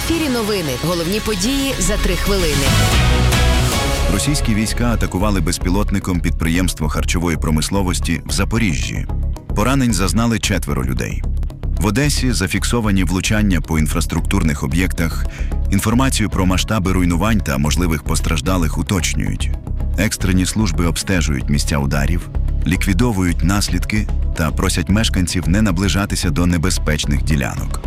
ефірі новини. Головні події за 3 хвилини. Російські війська атакували безпілотником підприємство харчової промисловості в Запоріжжі. Поранень зазнали 4 людей. В Одесі зафіксовані влучання по інфраструктурних об'єктах. Інформацію про масштаби руйнувань та можливих постраждалих уточнюють. Екстрені служби обстежують місця ударів, ліквідовують наслідки та просять мешканців не наближатися до небезпечних ділянок.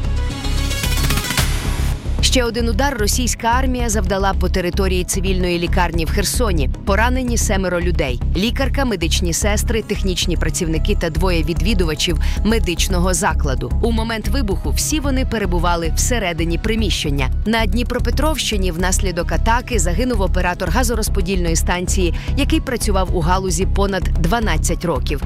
Ще один удар російська армія завдала по території цивільної лікарні в Херсоні. Поранені 7 людей. Лікарка, медичні сестри, технічні працівники та 2 відвідувачів медичного закладу. У момент вибуху всі вони перебували всередині приміщення. На Дніпропетровщині внаслідок атаки загинув оператор газорозподільної станції, який працював у галузі понад 12 років.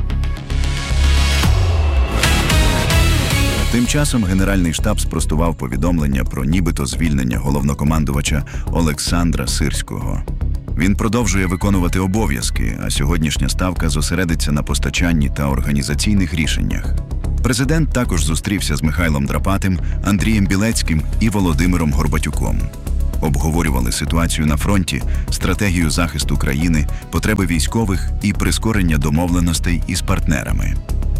Тим часом Генеральний штаб спростував повідомлення про нібито звільнення головнокомандувача Олександра Сирського. Він продовжує виконувати обов'язки, а сьогоднішня ставка зосередиться на постачанні та організаційних рішеннях. Президент також зустрівся з Михайлом Драпатим, Андрієм Білецьким і Володимиром Горбатюком. Обговорювали ситуацію на фронті, стратегію захисту країни, потреби військових і прискорення домовленостей із партнерами.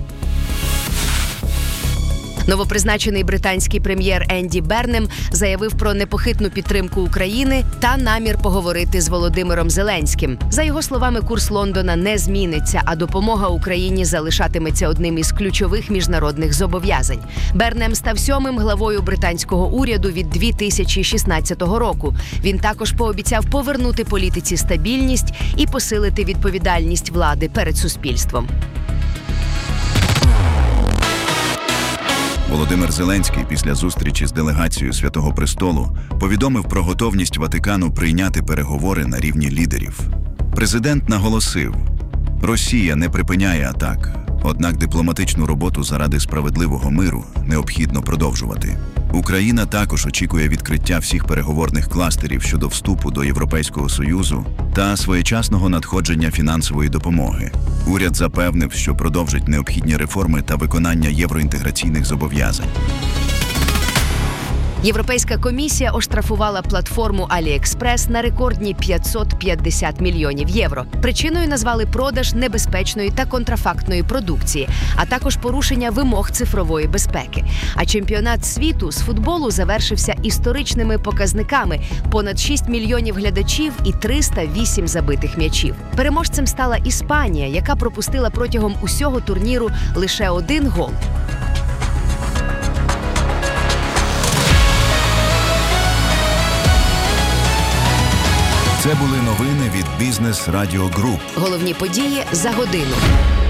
Новопризначений британський прем'єр Енді Бернем заявив про непохитну підтримку України та намір поговорити з Володимиром Зеленським. За його словами, курс Лондона не зміниться, а допомога Україні залишатиметься одним із ключових міжнародних зобов'язань. Бернем став 7-м главою британського уряду від 2016 року. Він також пообіцяв повернути політиці стабільність і посилити відповідальність влади перед суспільством. Володимир Зеленський після зустрічі з делегацією Святого Престолу повідомив про готовність Ватикану прийняти переговори на рівні лідерів. Президент наголосив, Росія не припиняє атак, однак дипломатичну роботу заради справедливого миру необхідно продовжувати. Україна також очікує відкриття всіх переговорних кластерів щодо вступу до Європейського Союзу та своєчасного надходження фінансової допомоги. Уряд запевнив, що продовжить необхідні реформи та виконання євроінтеграційних зобов'язань. Європейська комісія оштрафувала платформу AliExpress на рекордні 550 мільйонів євро. Причиною назвали продаж небезпечної та контрафактної продукції, а також порушення вимог цифрової безпеки. А чемпіонат світу з футболу завершився історичними показниками – понад 6 мільйонів глядачів і 308 забитих м'ячів. Переможцем стала Іспанія, яка пропустила протягом усього турніру лише 1 гол. Це були новини від Бізнес Радіо Груп. Головні події за годину.